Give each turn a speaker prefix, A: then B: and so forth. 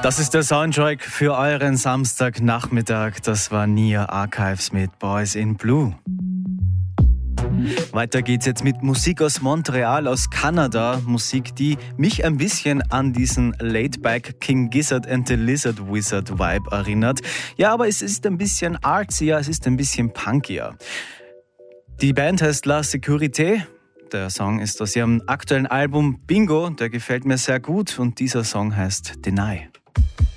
A: Das ist der Soundtrack für euren Samstagnachmittag. Das war Nia Archives mit Boys in Blue. Weiter geht's jetzt mit Musik aus Montreal, aus Kanada. Musik, die mich ein bisschen an diesen Laid-Back King Gizzard and the Lizard Wizard Vibe erinnert. Ja, aber es ist ein bisschen artsier, es ist ein bisschen punkier. Die Band heißt La Sécurité. Der Song ist aus ihrem aktuellen Album Bingo. Der gefällt mir sehr gut und dieser Song heißt Deny.